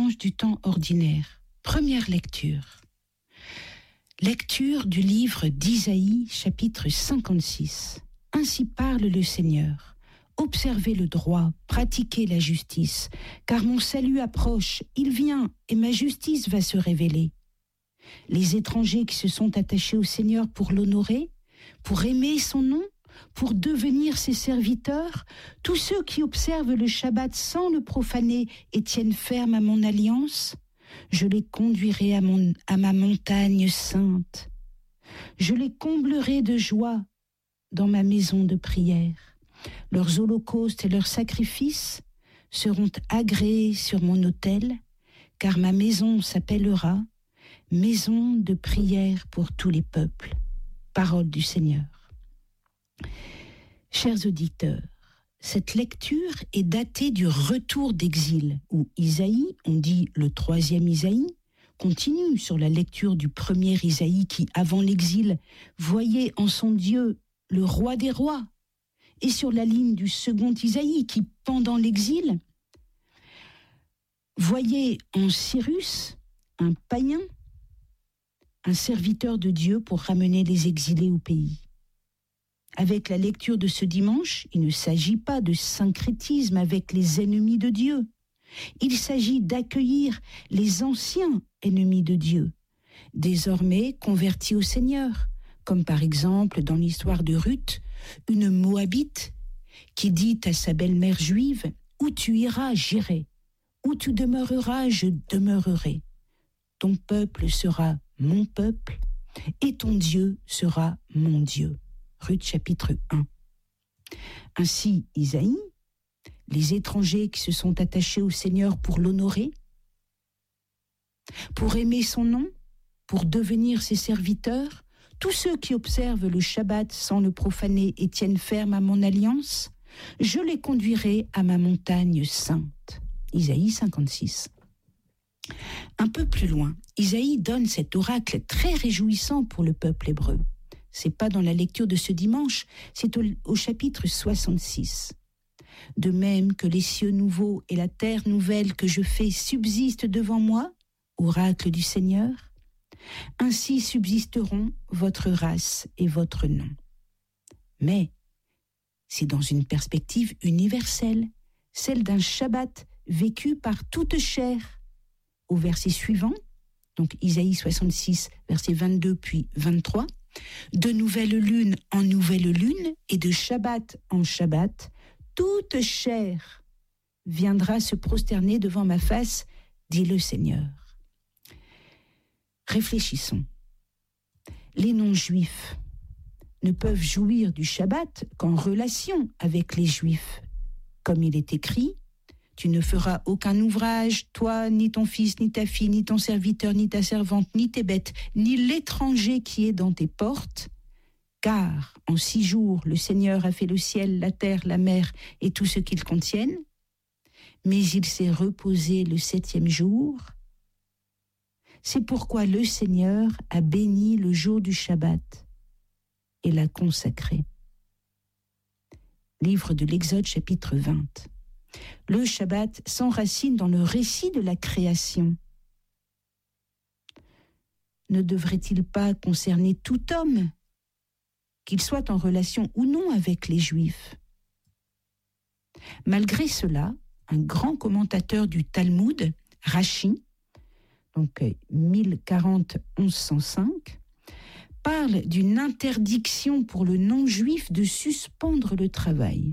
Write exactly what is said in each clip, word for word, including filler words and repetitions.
dimanche du temps ordinaire. Première lecture. Lecture du livre d'Isaïe, chapitre cinquante-six. Ainsi parle le Seigneur. Observez le droit, pratiquez la justice, car mon salut approche, il vient, et ma justice va se révéler. Les étrangers qui se sont attachés au Seigneur pour l'honorer, pour aimer son nom, pour devenir ses serviteurs, tous ceux qui observent le Shabbat sans le profaner et tiennent ferme à mon alliance, je les conduirai à, mon, à ma montagne sainte. Je les comblerai de joie dans ma maison de prière. Leurs holocaustes et leurs sacrifices seront agréés sur mon autel, car ma maison s'appellera maison de prière pour tous les peuples. Parole du Seigneur. Chers auditeurs, cette lecture est datée du retour d'exil, où Isaïe, on dit le troisième Isaïe, continue sur la lecture du premier Isaïe qui, avant l'exil, voyait en son Dieu le roi des rois, et sur la ligne du second Isaïe qui, pendant l'exil, voyait en Cyrus un païen, un serviteur de Dieu pour ramener les exilés au pays. Avec la lecture de ce dimanche, il ne s'agit pas de syncrétisme avec les ennemis de Dieu. Il s'agit d'accueillir les anciens ennemis de Dieu, désormais convertis au Seigneur, comme par exemple dans l'histoire de Ruth, une Moabite qui dit à sa belle-mère juive « Où tu iras, j'irai. Où tu demeureras, je demeurerai. Ton peuple sera mon peuple et ton Dieu sera mon Dieu. » Ruth chapitre un. Ainsi, Isaïe, les étrangers qui se sont attachés au Seigneur pour l'honorer, pour aimer son nom, pour devenir ses serviteurs, tous ceux qui observent le Shabbat sans le profaner et tiennent ferme à mon alliance, je les conduirai à ma montagne sainte. Isaïe cinquante-six. Un peu plus loin, Isaïe donne cet oracle très réjouissant pour le peuple hébreu. C'est pas dans la lecture de ce dimanche, c'est au, au chapitre soixante-six. De même que les cieux nouveaux et la terre nouvelle que je fais subsistent devant moi, oracle du Seigneur, ainsi subsisteront votre race et votre nom. Mais c'est dans une perspective universelle, celle d'un Shabbat vécu par toute chair. Au verset suivant, donc Isaïe soixante-six, versets vingt-deux puis vingt-trois, de nouvelle lune en nouvelle lune et de Shabbat en Shabbat, toute chair viendra se prosterner devant ma face, dit le Seigneur. Réfléchissons. Les non-juifs ne peuvent jouir du Shabbat qu'en relation avec les Juifs. Comme il est écrit, tu ne feras aucun ouvrage, toi, ni ton fils, ni ta fille, ni ton serviteur, ni ta servante, ni tes bêtes, ni l'étranger qui est dans tes portes, car en six jours le Seigneur a fait le ciel, la terre, la mer et tout ce qu'ils contiennent, mais il s'est reposé le septième jour. C'est pourquoi le Seigneur a béni le jour du Shabbat et l'a consacré. Livre de l'Exode, chapitre vingt. Le Shabbat s'enracine dans le récit de la création. Ne devrait-il pas concerner tout homme, qu'il soit en relation ou non avec les Juifs? Malgré cela, un grand commentateur du Talmud, Rashi, donc mille quarante à onze cent cinq, parle d'une interdiction pour le non-juif de suspendre le travail.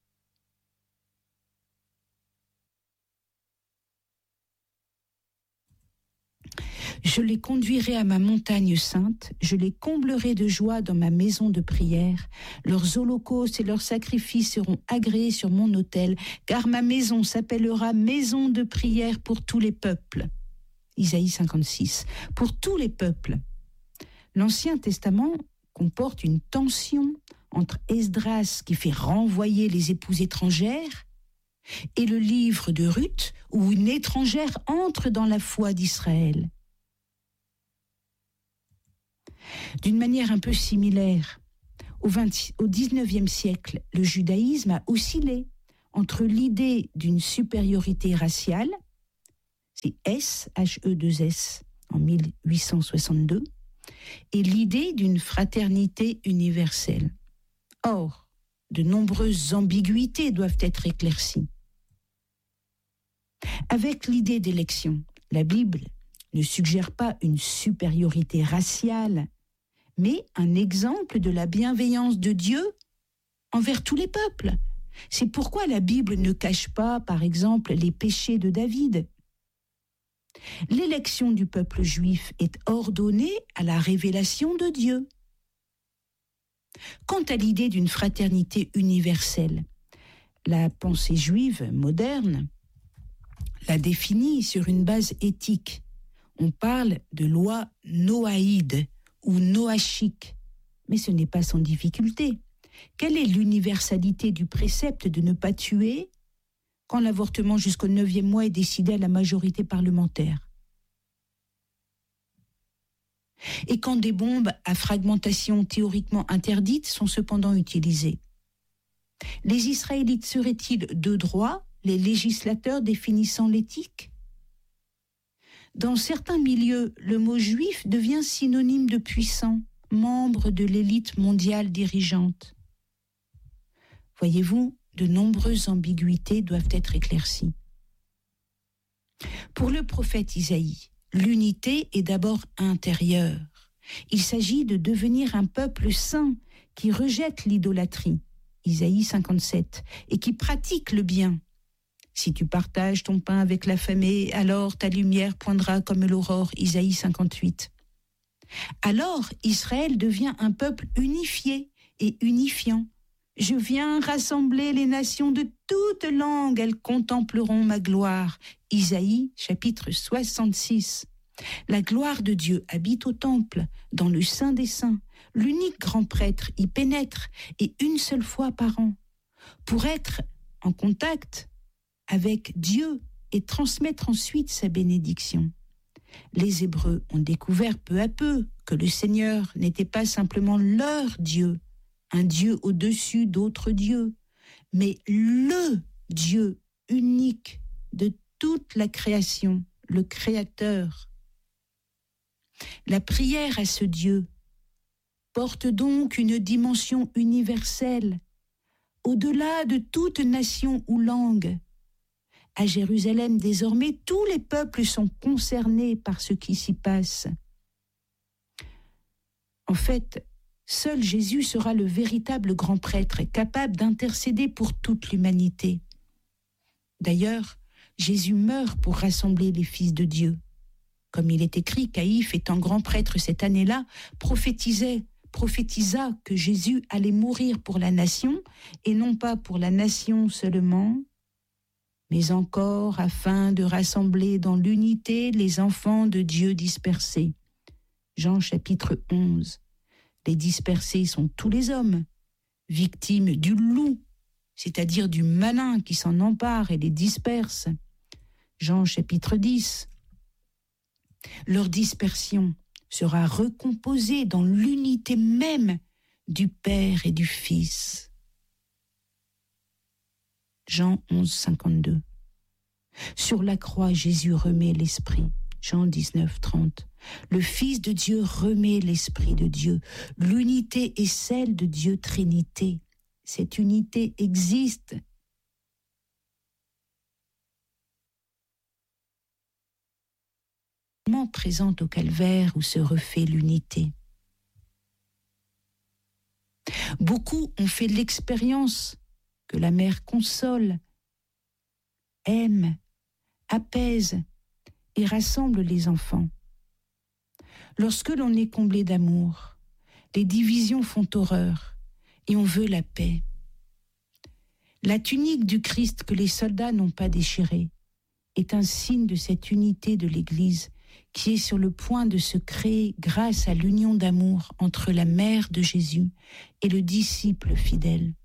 Je les conduirai à ma montagne sainte, je les comblerai de joie dans ma maison de prière, leurs holocaustes et leurs sacrifices seront agréés sur mon autel, car ma maison s'appellera maison de prière pour tous les peuples. Isaïe cinquante-six. Pour tous les peuples. L'Ancien Testament comporte une tension entre Esdras qui fait renvoyer les épouses étrangères et le livre de Ruth où une étrangère entre dans la foi d'Israël. D'une manière un peu similaire, au, vingt, au dix-neuvième siècle, le judaïsme a oscillé entre l'idée d'une supériorité raciale, c'est S, H E deux S, en mille huit cent soixante-deux, et l'idée d'une fraternité universelle. Or, de nombreuses ambiguïtés doivent être éclaircies. Avec l'idée d'élection, la Bible ne suggère pas une supériorité raciale, mais un exemple de la bienveillance de Dieu envers tous les peuples. C'est pourquoi la Bible ne cache pas, par exemple, les péchés de David. L'élection du peuple juif est ordonnée à la révélation de Dieu. Quant à l'idée d'une fraternité universelle, la pensée juive moderne la définit sur une base éthique. On parle de loi noaïde ou noachique, mais ce n'est pas sans difficulté. Quelle est l'universalité du précepte de ne pas tuer quand l'avortement jusqu'au neuvième mois est décidé à la majorité parlementaire? Et quand des bombes à fragmentation théoriquement interdites sont cependant utilisées? Les Israélites seraient-ils de droit les législateurs définissant l'éthique? Dans certains milieux, le mot juif devient synonyme de puissant, membre de l'élite mondiale dirigeante. Voyez-vous, de nombreuses ambiguïtés doivent être éclaircies. Pour le prophète Isaïe, l'unité est d'abord intérieure. Il s'agit de devenir un peuple saint qui rejette l'idolâtrie, Isaïe cinquante-sept, et qui pratique le bien. Si tu partages ton pain avec l'affamé, alors ta lumière poindra comme l'aurore, Isaïe cinquante-huit. Alors Israël devient un peuple unifié et unifiant. Je viens rassembler les nations de toutes langues, elles contempleront ma gloire. Isaïe, chapitre soixante-six. La gloire de Dieu habite au temple, dans le Saint des Saints. L'unique grand prêtre y pénètre, et une seule fois par an, pour être en contact avec Dieu et transmettre ensuite sa bénédiction. Les Hébreux ont découvert peu à peu que le Seigneur n'était pas simplement leur Dieu, un Dieu au-dessus d'autres dieux, mais le Dieu unique de toute la création, le Créateur. La prière à ce Dieu porte donc une dimension universelle, au-delà de toute nation ou langue. À Jérusalem, désormais, tous les peuples sont concernés par ce qui s'y passe. En fait, seul Jésus sera le véritable grand prêtre, capable d'intercéder pour toute l'humanité. D'ailleurs, Jésus meurt pour rassembler les fils de Dieu. Comme il est écrit, Caïphe, étant grand prêtre cette année-là, prophétisait, prophétisa que Jésus allait mourir pour la nation, et non pas pour la nation seulement, mais encore afin de rassembler dans l'unité les enfants de Dieu dispersés. Jean chapitre onze. Les dispersés sont tous les hommes, victimes du loup, c'est-à-dire du malin qui s'en empare et les disperse. Jean chapitre dix. Leur dispersion sera recomposée dans l'unité même du Père et du Fils. Jean onze, cinquante-deux. Sur la croix, Jésus remet l'Esprit. Jean dix-neuf, trente. Le Fils de Dieu remet l'Esprit de Dieu. L'unité est celle de Dieu Trinité. Cette unité existe. Présente au calvaire où se refait l'unité. Beaucoup ont fait l'expérience que la mère console, aime, apaise et rassemble les enfants. Lorsque l'on est comblé d'amour, les divisions font horreur et on veut la paix. La tunique du Christ que les soldats n'ont pas déchirée est un signe de cette unité de l'Église qui est sur le point de se créer grâce à l'union d'amour entre la mère de Jésus et le disciple fidèle.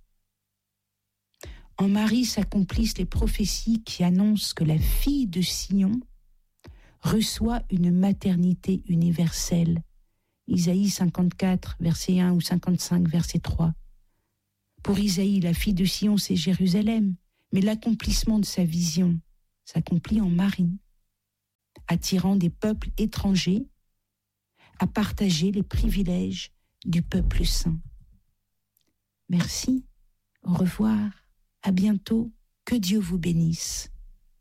En Marie s'accomplissent les prophéties qui annoncent que la fille de Sion reçoit une maternité universelle. Isaïe cinquante-quatre, verset un, ou cinquante-cinq, verset trois. Pour Isaïe, la fille de Sion, c'est Jérusalem, mais l'accomplissement de sa vision s'accomplit en Marie. attirant des peuples étrangers à partager les privilèges du peuple saint. Merci, au revoir, à bientôt, que Dieu vous bénisse.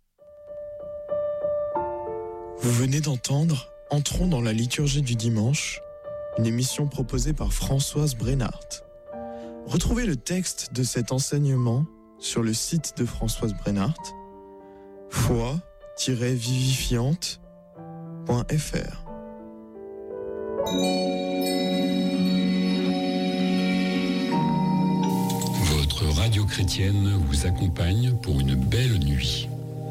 Vous venez d'entendre Entrons dans la liturgie du dimanche, une émission proposée par Françoise Brennart. Retrouvez le texte de cet enseignement sur le site de Françoise Brennart, foi tiret vivifiante point f r. Votre radio chrétienne vous accompagne pour une belle nuit.